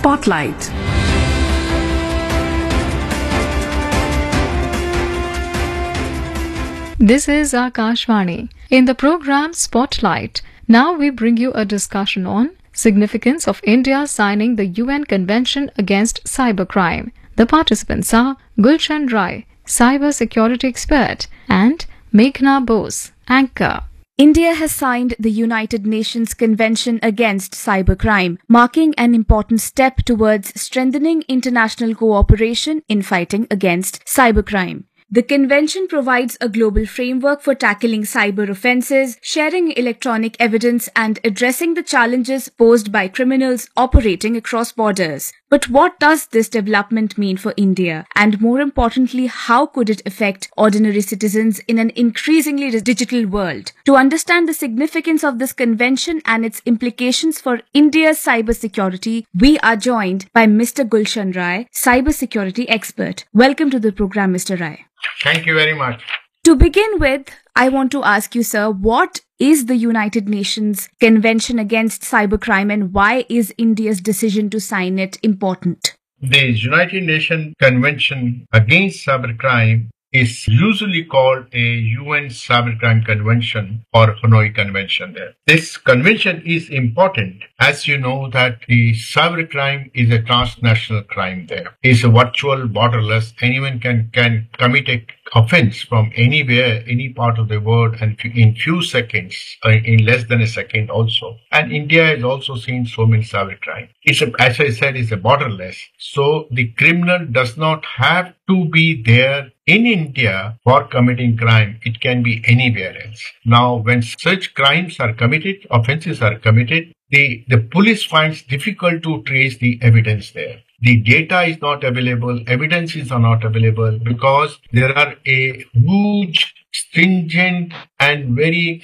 Spotlight. This is Akashvani. In the program Spotlight, now we bring you a discussion on significance of India signing the UN Convention Against Cybercrime. The participants are Gulshan Rai, cyber security expert, and Meghna Bose, anchor. India has signed the United Nations Convention Against Cybercrime, marking an important step towards strengthening international cooperation in fighting against cybercrime. The convention provides a global framework for tackling cyber offences, sharing electronic evidence, and addressing the challenges posed by criminals operating across borders. But what does this development mean for India? And more importantly, how could it affect ordinary citizens in an increasingly digital world? To understand the significance of this convention and its implications for India's cybersecurity, we are joined by Mr. Gulshan Rai, cybersecurity expert. Welcome to the program, Mr. Rai. Thank you very much. To begin with, I want to ask you, sir, what is the United Nations Convention Against Cybercrime and why is India's decision to sign it important? The United Nations Convention Against Cybercrime is usually called a UN Cybercrime Convention or Hanoi Convention there. This convention is important as you know that the cybercrime is a transnational crime there. It's a virtual, borderless. Anyone can commit an offense from anywhere, any part of the world and in few seconds, in less than a second also. And India has also seen so many cybercrime. As I said, it's a borderless. So the criminal does not have to be there in India for committing crime. It can be anywhere else. Now, when such crimes are committed, offenses are committed, the police finds difficult to trace the evidence there. The data is not available, evidences are not available because there are a huge, stringent and very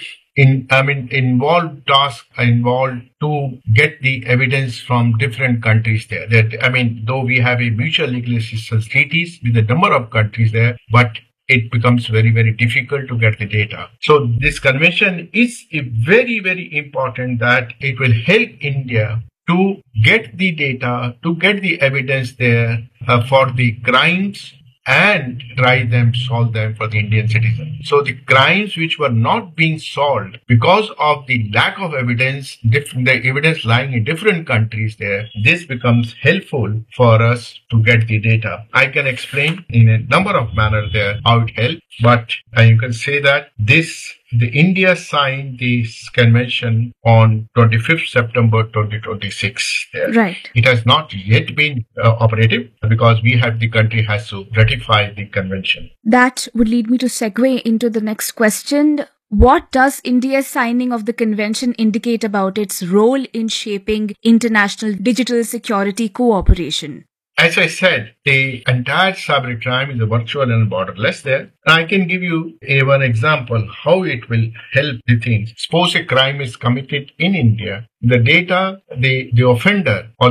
involved tasks involved to get the evidence from different countries there. Though we have a mutual legal assistance treaties with a number of countries there, but it becomes very, very difficult to get the data. So this convention is very, very important that it will help India to get the data, to get the evidence there for the crimes and try them, solve them for the Indian citizen. So the crimes which were not being solved because of the lack of evidence, the evidence lying in different countries there, this becomes helpful for us to get the data. I can explain in a number of manners there how it helps, but you can say that the India signed this convention on 25th September 2026. There. Right. It has not yet been operative because the country has to ratify the convention. That would lead me to segue into the next question. What does India's signing of the convention indicate about its role in shaping international digital security cooperation? As I said, the entire cybercrime is a virtual and borderless there. I can give you one example how it will help the things. Suppose a crime is committed in India. The data, the offender or